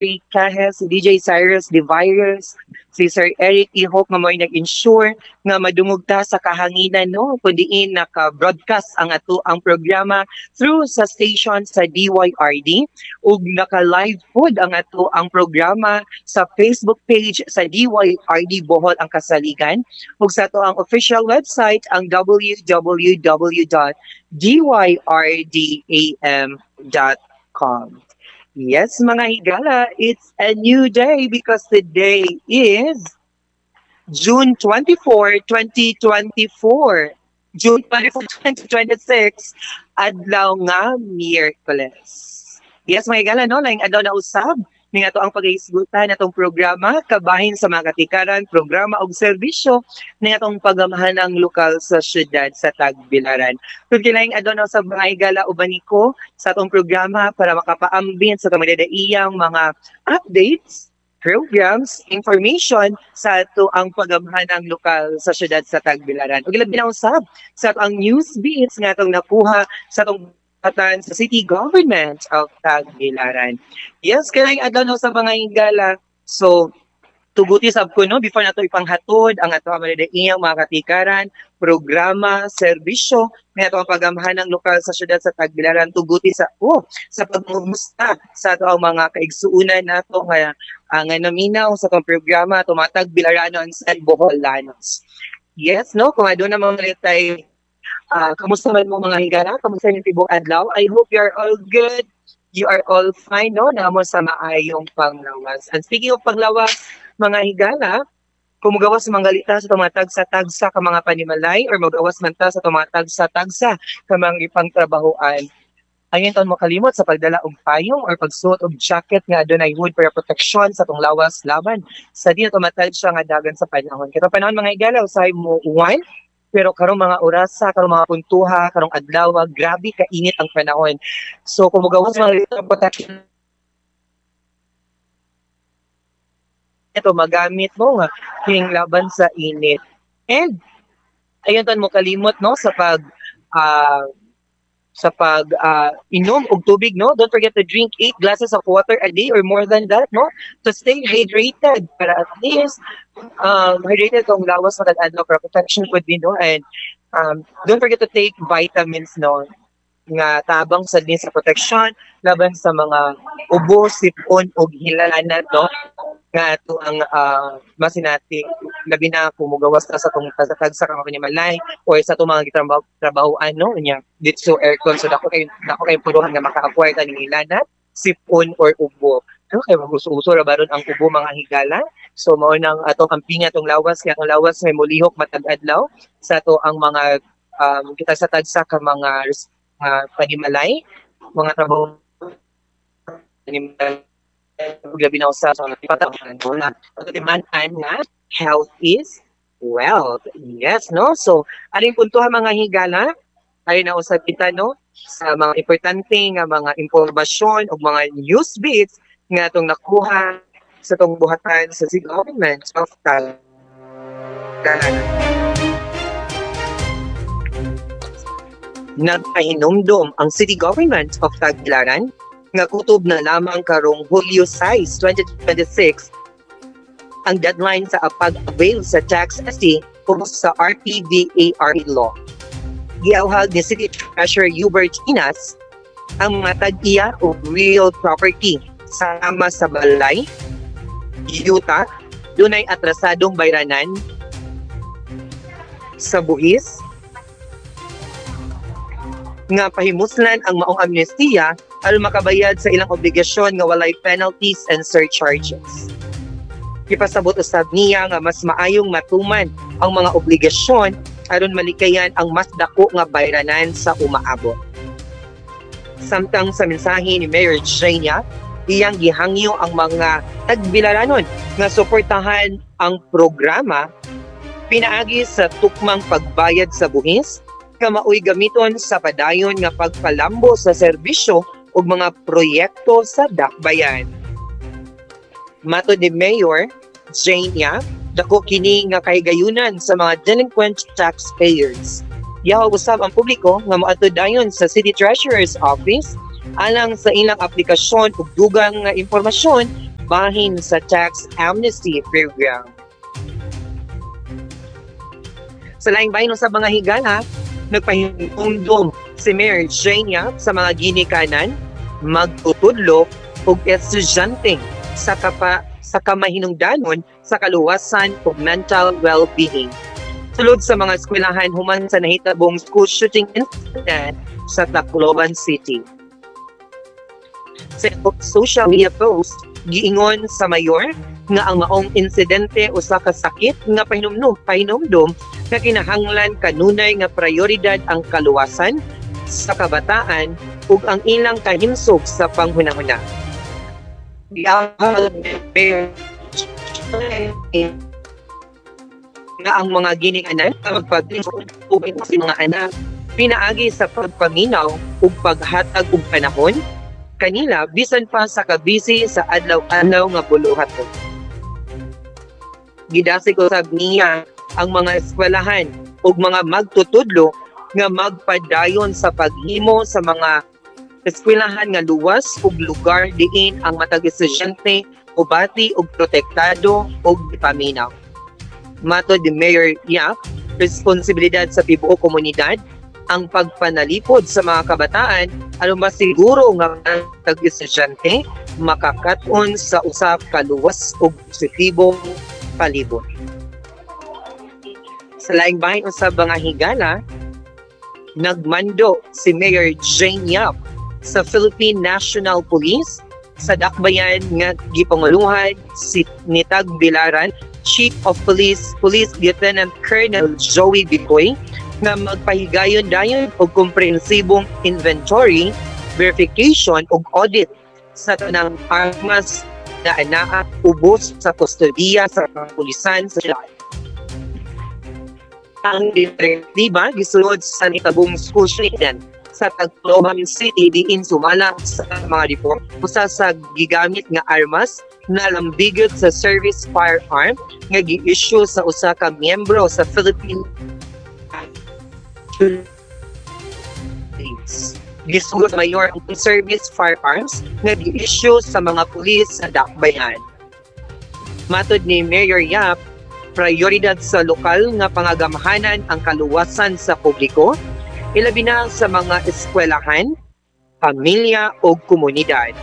Kahes, si DJ Cyrus the Virus, si Sir Eric Ihok nga mo'y nag-ensure nga madungog ta sa kahanginan no kundiin naka-broadcast ang ato ang programa through sa station sa DYRD ug naka-live pod ang ato ang programa sa Facebook page sa DYRD Bohol ang Kasaligan ug sa ato ang official website ang www.dyrDam.com. Yes, mga higala, it's a new day because today is June 24, 2024. June 24, 2026, adlaw nga Miyerkules. Yes, mga higala, no? Laing adlaw na usab. Ning ato ang pag-iisgutan natong programa kabahin sa mga katikaran, programa og serbisyo ning atong pagamahan ng lokal sa syudad sa Tagbilaran. Kung kilaing adlaw sa mga higala uban ko sa atong programa para makapaambin sa kamadadaiyang mga updates, programs, information sa ato ang pagamahan ng lokal sa syudad sa Tagbilaran. Ug ilabi na usab sa ang news beats nga atong nakuha sa atong sa City Government of Tagbilaran. Yes, kaya adlaw no sa mga higala. So, tuguti sab ko no before nato ipanghatod ang ato madadaiyang mga katikaran, programa, serbisyo nga ato ang pagamahan ng lokal sa syudad sa Tagbilaran tuguti sa sa pagmumusta sa ato ang mga kaigsuunan nato nga nga naminaw sa atong programa tumatag Bilaranon sa Boholanos. Yes, no, kung aduna mga tay kamusta man mo mga higala? Kamusta yung tibok adlaw? I hope you are all good. You are all fine, no? Namo sa maayong panglawas. And speaking of panglawas, mga higala, kung magawas manggalita sa tumatag sa tagsa ka mga panimalay or magawas man ta sa tumatag sa tagsa ka mga ipangtrabahoan, ayun taon mo kalimot sa pagdala og payong or pagsuot og jacket nga adunay hood para proteksyon sa tong lawas laban sa di na tumatag siya nga dagan sa panahon. Kaya panahon mga higala, usahay mo uwan, pero karong mga orasa, karong mga puntuha, karong adlaw, grabe kainit ang panahon. So kung magawas mga protection ito magamit mo nga king laban sa init. And ayun tan mo kalimot no inom og tubig, no? Don't forget to drink 8 glasses of water a day or more than that, no? To stay hydrated para at least hydrated kung lawas sa adlaw para protection could be, no? And don't forget to take vitamins, no? Nga tabang sa din sa protection laban sa mga ubo, sipon o hilalanat, no? Nga ito ang masinati labi na kumugawas na sa itong tasatag sa kamapanimalay o sa itong mga trabahoan, no? Nya, dito aircon, so dako kayo puruhan nga maka-acquire ta ng ilanat, sipon or ubo. No? Kaya mag-uso-uso ra baron ang ubo mga higala. So mao nang atong amping atong lawas, kaya ang lawas may mulihok matag adlaw sa ato ang mga kita sa tagsa ka mga panimalay, mga trabaho panimalay gabi na usa sa patawhan na pagtiman-an nga health is wealth. Yes, no? So, aring puntuhan mga higala, ay na usab kita, no? Sa mga importante nga mga impormasyon o mga news beats nga itong nakuha sa itong buhatan sa City Government of Tagbilaran. Nagpahinumdum ang City Government of Tagbilaran nga kutob na lamang karong Hulyo 6, 2026 ang deadline sa pag-avail sa tax SC o sa RPVAR law. Giawhag ni City Treasurer Hubert Inas ang mga tag-iya o real property sama sa balay, yuta, dunay atrasadong bayranan sa buhis, nga pahimuslan ang maong amnestiya aron makabayad sa ilang obligasyon nga walay penalties and surcharges. Ipasabot usab niya nga mas maayong matuman ang mga obligasyon aron malikayan ang mas dako nga bayranan sa umaabot. Samtang sa mensahe ni Mayor Jania, iyang gihangyo ang mga Tagbilaranon nga suportahan ang programa pinaagi sa tukmang pagbayad sa buhis nga maoy gamiton sa padayon nga pagpalambo sa serbisyo ug mga proyekto sa dakbayan. Mato ni Mayor Jania, dako kini nga kahigayunan sa mga delinquent taxpayers. Yaw usab ang publiko nga moadto dayon sa City Treasurer's Office alang sa ilang aplikasyon ug dugang nga impormasyon bahin sa tax amnesty program. Sa laing bahin sa mga higala, nagpahimundom si Mayor Jane Yap sa mga ginikanan, magtutudlo og estudyante sa kamahinungdanon sa kaluwasan ug mental well-being. Sulod sa mga eskwelahan human sa nahitabong school shooting incident sa Tacloban City. Sa social media post, giingon sa mayor nga ang maong insidente usa ka sakit nga pahinumdom nga kinahanglan kanunay nga prioridad ang kaluwasan sa kabataan ug ang ilang kahimsog sa panghunahuna. Nga ang mga ginikanan magpagpapalingkod sa mga anak pinaagi sa pagpaminaw ug paghatag og panahon kanila bisan pa sa kabisi sa adlaw-adlaw nga buluhaton. Gidasig ko sab niya ang mga eskwelahan ug mga magtutudlo nga magpadayon sa paghimo sa mga eskwelahan nga luwas ug lugar diin ang matag estudyante ubati ug protektado ug paminaw. Matod ni Mayor Yap, responsibilidad sa tibuok komunidad ang pagpanalipod sa mga kabataan aron masiguro nga matag estudyante makakaton sa usa ka luwas ug positibong palibot. Sa laing bahin usab mga higala, nagmando si Mayor Jane Yap sa Philippine National Police sa dakbayan nga gipanguluhan si Nitag Bilaran, Chief of Police Lieutenant Colonel Joey Bicoy nga magpahigayon-dayon og komprehensibong inventory, verification ug audit sa tanang armas na anaa ubos sa kustodiya sa kapulisan sa siyudad. Ang direktiba gisulod sa nitabong school shooting sa Tacloban City diin sumala sa mga report usa sa gigamit nga armas na lambigot sa service firearm nga gi-issue sa usa ka miyembro sa Philippine Gisugod mayor ang service firearms nga gi-issue sa mga pulis sa dakbayan. Matod ni Mayor Yap, prioridad sa lokal nga pangagamahanan ang kaluwasan sa publiko, ilabi na sa mga eskwelahan, pamilya o komunidad.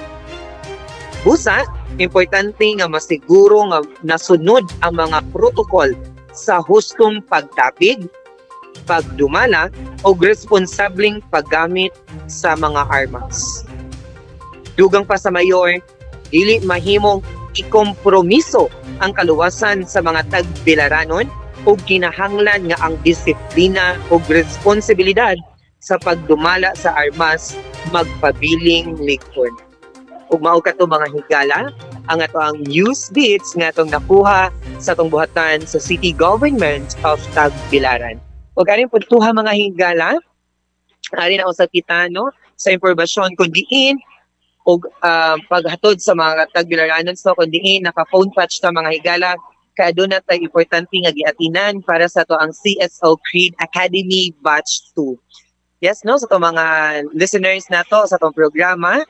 Busa, importante nga masiguro nga nasunod ang mga protokol sa hustong pagtapig, pagdumala o responsableng paggamit sa mga armas. Dugang pa sa mayor, dili mahimong ikompromiso ang kaluwasan sa mga tagbilaranon o kinahanglan nga ang disiplina o responsibilidad sa pagdumala sa armas magpabiling likod. Ug mao kato mga higala, ang ato ang news beats nga atong nakuha sa atong buhatan sa City Government of Tagbilaran. Ug aning pagtuha mga higala, ari na usab kita no sa impormasyon kun diin og paghatod sa mga tagbilaranon so kun diin naka-phone patch ta mga higala kay aduna tay importante nga giatinan para sa to ang CSO Creed Academy Batch 2. Yes no sa to mga listeners nato sa tong programa,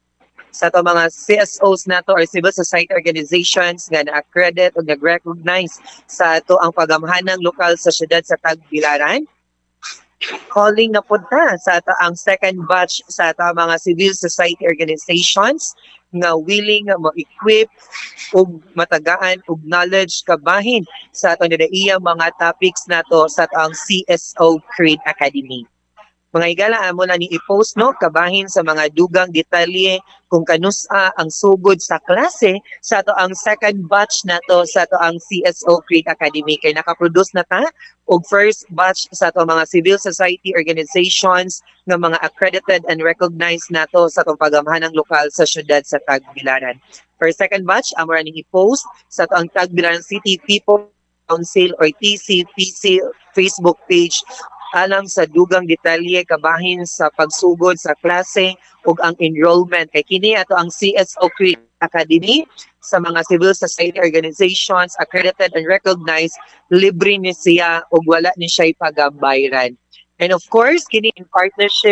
sa to mga CSOs nato or civil society organizations nga na-accredit o nag-recognize sa ato ang pagamhanang lokal sa syudad sa Tagbilaran. Calling na punta sa ato ang second batch sa ato mga civil society organizations nga willing nga mo-equip ug matagaan og knowledge kabahin sa ato nidaiya mga topics nato sa ato ang CSO Creed Academy. Mga higala, amo na ni i-post no kabahin sa mga dugang detalye kung kanusa ang sugod sa klase sa ato ang second batch nato sa ato ang CSO Creed Academy kay nakaproduce na ta og first batch sa ato mga civil society organizations nga mga accredited and recognized nato sa atong pagamhanang lokal sa syudad sa Tagbilaran. For second batch, amo ra ni i-post sa ato ang Tagbilaran City People Council or TCPC Facebook page alang sa dugang detalye kabahin sa pagsugod sa klase ug ang enrollment kay kini ato ang CSO Creed Academy sa mga civil society organizations accredited and recognized, libre ni siya ug wala ni siya pagabayran. And of course kini in partnership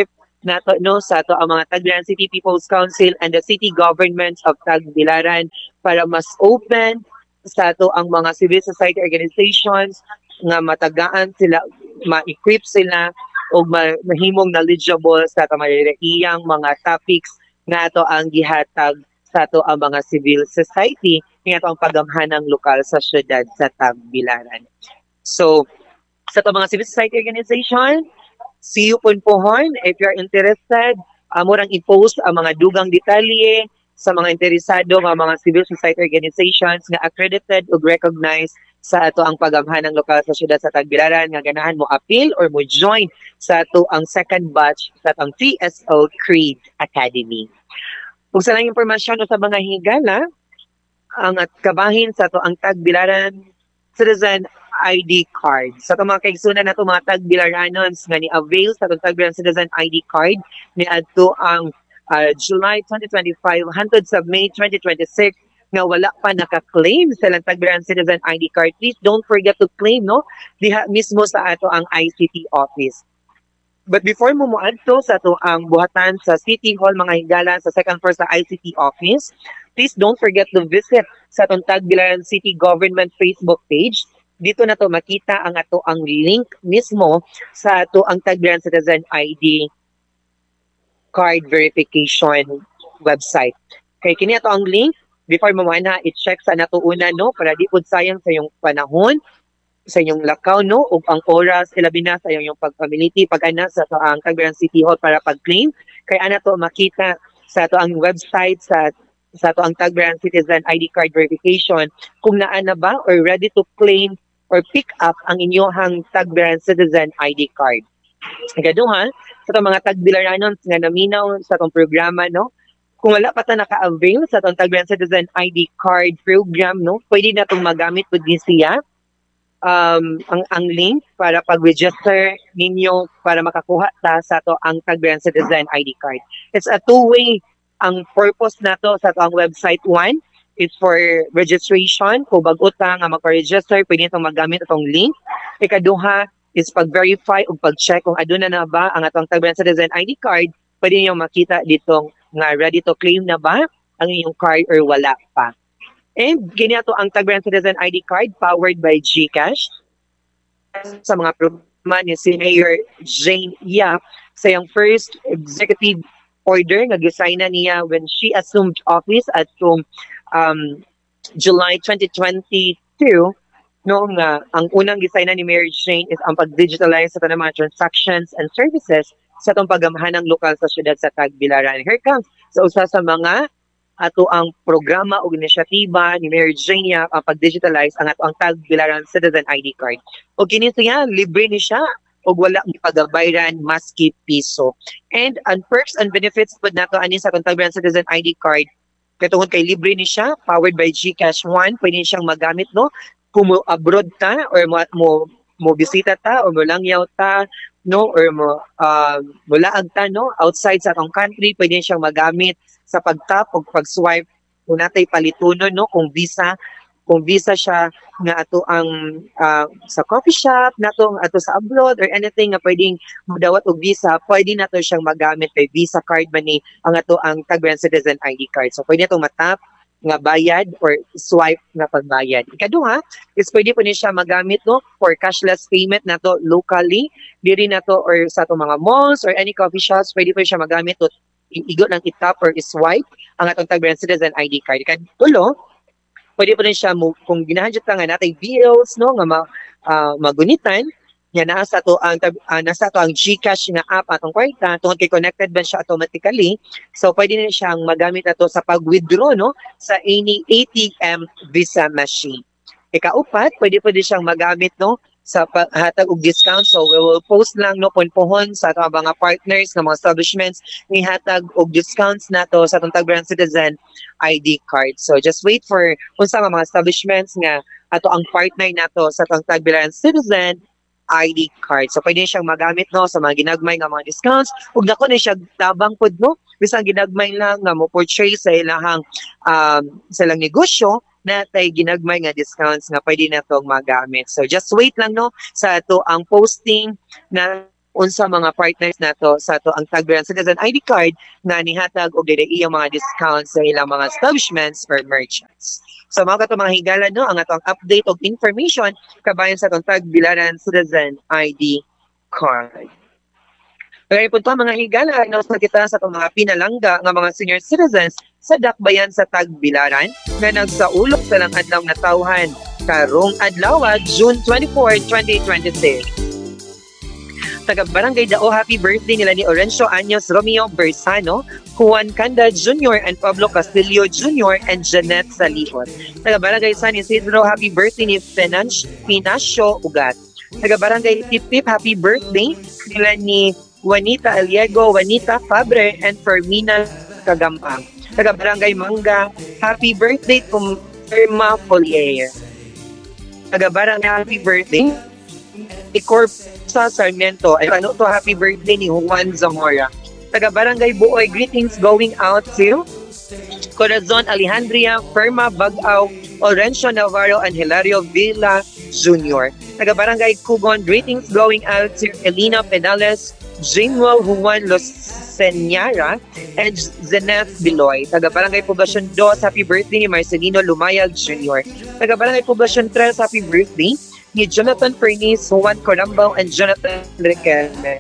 nato no sa ato ang mga Tagbilaran City People's Council and the city governments of Tagbilaran para mas open sa ato ang mga civil society organizations nga matagaan sila, ma-equip sila o mahimong knowledgeable sa ato iyang mga topics nga ato ang gihatag sa ato ang mga civil society nga ato ang pagamhanang lokal sa syudad sa Tagbilaran. So, sa to mga civil society organization, see you punpuhon if you're interested. Murang i-post ang mga dugang detalye sa mga interesado nga mga civil society organizations nga accredited ug recognized sa ato ang pagamhanang lokal sa syudad sa Tagbilaran nga ganahan mo appeal or mo join sa ato ang second batch sa atong TSO Creed Academy. Kung sa lang impormasyon o sa mga higala, ang at kabahin sa to ang Tagbilaran Citizen ID card. Sa itong mga kaigsunan na itong mga Tagbilaranons nga ni-avail sa itong Tagbilaran Citizen ID card ni adto ang July 2025 hangtod sa May 2026 nga wala pa naka-claim sa ilang Tagbilaran Citizen ID card. Please don't forget to claim no diha mismo sa ato ang ICT office. But before mo moadto sa to ang buhatan sa City Hall mga higala sa second floor sa ICT office, please don't forget to visit sa atong Tagbilaran City Government Facebook page. Dito na to makita ang ato ang link mismo sa ato ang Tagbilaran Citizen ID card verification website. Kay kini ato ang link before mo na i-check sa nato una no para di pud sayang sa yung panahon sa inyong lakaw no ug ang oras ilabi na sa inyong pagpamiliti pag-ana sa to ang Tagbilaran City Hall para pag-claim kay ana to makita sa to ang website sa to ang Tagbilaran Citizen ID card verification kung naa na ba or ready to claim or pick up ang inyong Tagbilaran Citizen ID card. Gaduha sa to mga Tagbilaranon nga naminaw sa tong programa no kung wala pa ta naka-avail sa tong Tagbilaran Citizen ID card program no pwede na tong magamit pud ni siya ang link para pag-register ninyo para makakuha ta sa to ang Tagbilaran Citizen ID card. It's a two-way ang purpose nato sa to ang website. One is for registration. Kung bago ta nga magpa-register, pwede itong magamit itong link. Ikaduha is pag-verify o pag-check kung aduna na ba ang atong Tagbilaran Citizen ID card. Pwede niyo makita dito nga ready to claim na ba ang inyong card or wala pa. And ganito ang Tagbilaran Citizen ID card powered by GCash. Sa mga programa ni si Mayor Jane Yap sa iyang first executive order nga gisign na niya when she assumed office at July 2022 no nga ang unang gisign na ni Mayor Jane is ang pag-digitalize sa tanang mga transactions and services sa itong pagamhanang lokal sa syudad sa Tagbilaran. Here comes sa usa sa mga ato ang programa o inisyatiba ni Mayor Jane ang pag-digitalize ang ato ang Tagbilaran Citizen ID card. O kini siya, libre ni siya o wala ipagabayran maski piso. And ang perks and benefits pud nato ani sa Tagbilaran Citizen ID card katungod kay libre ni siya, powered by GCash One, pwede siyang magamit no kung mo abroad ta or mo bisita ta or mo langyaw ta no or mo laag ta no outside sa atong country, pwede siyang magamit sa pag-tap o pag-swipe kung natay palitunon no kung visa siya nga ato ang sa coffee shop nato ato sa abroad or anything nga pwedeng madawat og visa, pwede nato siyang magamit kay Visa card man ni ang ato ang Tagbilaran Citizen ID card. So pwede nato matap nga bayad or swipe nga pagbayad. Ikaduha is pwede po niya magamit no for cashless payment nato locally diri nato or sa ato mga malls or any coffee shops, pwede po siya magamit to igo lang itap or iswipe ang atong Tagbilaran Citizen ID card. Ikadulo, pwede po rin siya kung ginahadjut nga natay bills no nga magunitan nga nasa to ang GCash nga app atong kwarta tungod kay connected ba siya automatically, so pwede na siyang magamit ato sa pag-withdraw no sa any ATM Visa machine. Ikaupat, pwede po din siyang magamit no sa hatag og discount. So we will post lang no punpuhon sa ato mga partners ng mga establishments ni hatag og discounts nato sa atong Tagbilaran Citizen ID card. So just wait for unsa nga mga establishments nga ato ang partner nato sa atong Tagbilaran Citizen ID card. So pwede siyang magamit no sa mga ginagmay nga mga discounts ug dako na siya tabang pud no bisan ginagmay lang nga mo purchase sa ilahang sa ilang negosyo natay ginagmay nga discounts nga pwede na itong magamit. So just wait lang no sa ito ang posting na unsa mga partners nato sa to ang Tagbilaran Citizen ID card na nihatag og dili iyang mga discounts sa ilang mga establishments or merchants. So mga kato mga higala no ang atong update og information kabayan sa atong Tagbilaran Citizen ID card. Kaya po mga higala, sa kita sa itong mga pinalangga ng mga senior citizens sa dakbayan sa Tagbilaran na nagsaulog sa lang adlaw na tawhan karong adlaw June 24, 2026. Taga Barangay Dao, happy birthday nila ni Orencio Años Romeo Bersano, Juan Canda Jr. and Pablo Castillo Jr. and Janet Saliot. Taga Barangay San Isidro, happy birthday ni Finacio Ugat. Taga Barangay Tipip, happy birthday nila ni Juanita Aliego, Juanita Fabre, and Fermina Kagampang. Taga Barangay Manga, happy birthday kung Irma Polier. Taga Barangay, happy birthday Icor sa Sarmiento. Ay ano to, happy birthday ni Juan Zamora. Taga Barangay Buoy, greetings going out to Corazon Alejandria, Ferma Bagaw, Orencio Navarro, and Hilario Villa Jr. Taga Barangay Cugon, greetings going out to Elena Penales, Jinwell Juan Losenyara, and Zeneth Biloy. Taga Barangay Poblacion 2, happy birthday ni Marcelino Lumayag Jr. Taga Barangay Poblacion 3, happy birthday ni Jonathan Fernis, Juan Corambao, and Jonathan Riquelme.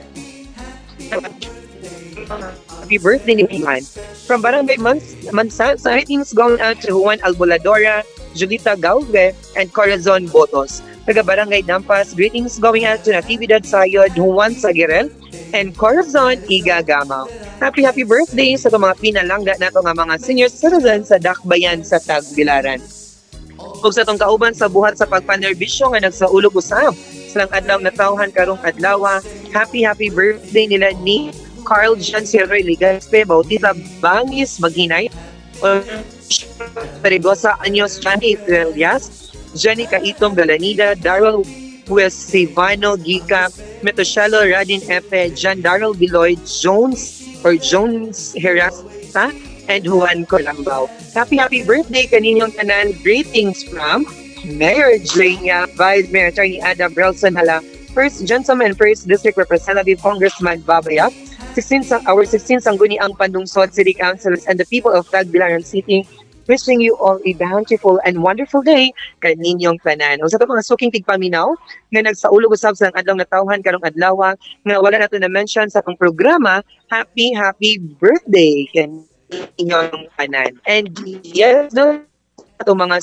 Happy birthday ni Juan. From Barangay Mansa, greetings going out to Juan Alboladora, Julita Galve, and Corazon Botos. Taga Barangay Dampas, greetings going out to Natividad Sayod, Juan Sagirel, and Corazon Igagamaw. Happy birthday sa mga pinalangga nato nga mga senior citizens sa dakbayan sa Tagbilaran. Ug sa tong kauban sa buhat sa pagpanerbisyo nga nagsaulog usab silang adlaw na tawhan karong adlaw, happy birthday nila ni Carl John Sierra Ligaspe, Bautista Bangis Maghinay, Perigosa Anyos, Johnny Elias, Jenny Kaitong Galanida, Darrell Huesivano Giga, Metoshelo Radin Efe, John Darrell Biloy, Jones Herasta, and Juan Colambao. Happy birthday kaninyong tanan. Greetings from Mayor Jania, Vice Mayor Attorney Adam Relson Hala, First Gentleman, First District Representative Congressman Babayap, our 16 Sangguniang Pandungsod City Councilors, and the people of Tagbilaran City, wishing you all a bountiful and wonderful day kaninyong tanan. O sa ito mga suking tigpaminaw nga nagsaulog usab sa adlaw na tawhan karong adlaw nga wala nato na mention sa akong programa, happy birthday kaninyong tanan. And yes, no, ito mga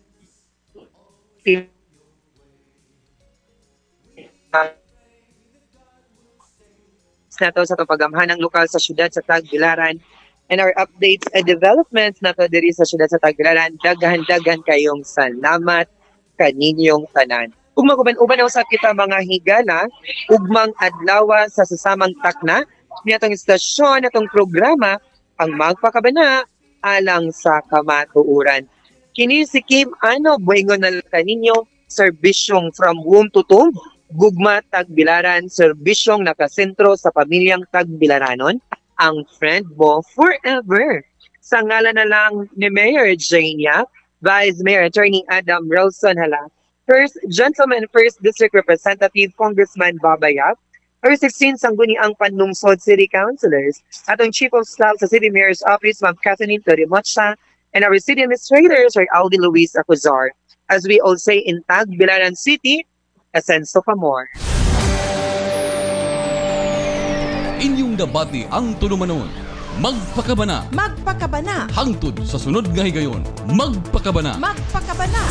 nato sa pagamhanang lokal sa syudad sa Tagbilaran. And our updates and developments nato diri sa syudad sa Tagbilaran, daghan kayong salamat kaninyong tanan. Ug maguban-uban usab kita mga higala, ugmang adlaw sa sasamang takna niatong istasyon natong programa ang magpakabana alang sa kamatuoran. Kini si Kim buingon na kaninyo, serbisyong from womb to tomb, gugma Tagbilaran, serbisyong nakasentro sa pamilyang Tagbilaranon, ang friend mo forever. Sa ngalan na lang ni Mayor Jania, Vice Mayor Attorney Adam Relson Hala, First Gentleman, First District Representative Congressman Babayap, our 16 Sangguniang Panlungsod City Councilors, atong Chief of Staff sa City Mayor's Office, Ma'am Kathleen Torimocha, and our City Administrators, Sir Aldi Luis Acuzar. As we all say in Tagbilaran City, a sense of amor. Inyong debate ang tulumanon. Magpakabana. Magpakabana. Hangtod sa sunod nga higayon. Magpakabana. Magpakabana.